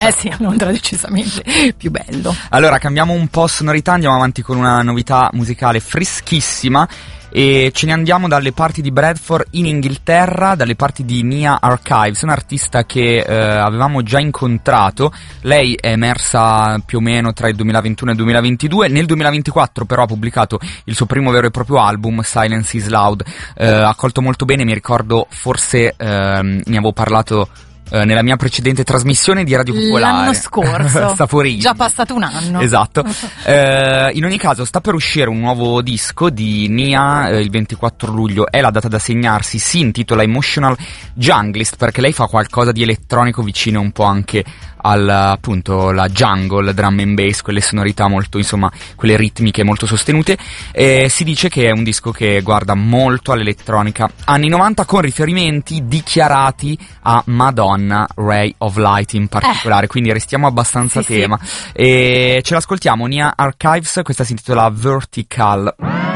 Sì, a Londra decisamente più bello. Allora, cambiamo un po' sonorità, andiamo avanti con una novità musicale freschissima e ce ne andiamo dalle parti di Bradford in Inghilterra, dalle parti di Nia Archives, un'artista che avevamo già incontrato. Lei è emersa più o meno tra il 2021 e il 2022, nel 2024 però ha pubblicato il suo primo vero e proprio album, Silence is Loud, accolto molto bene. Mi ricordo, forse ne avevo parlato nella mia precedente trasmissione di Radio Popolare l'anno scorso. Saporiti. Già passato un anno. Esatto. In ogni caso sta per uscire un nuovo disco di Nia, il 24 luglio è la data da segnarsi. Si intitola Emotional Junglist perché lei fa qualcosa di elettronico vicino un po' anche appunto la jungle, drum and bass, quelle sonorità molto, insomma, quelle ritmiche molto sostenute. Si dice che è un disco che guarda molto all'elettronica anni 90 con riferimenti dichiarati a Madonna Ray of Light in particolare, quindi restiamo abbastanza a tema. E ce l'ascoltiamo, Nia Archives, questa si intitola Vertical.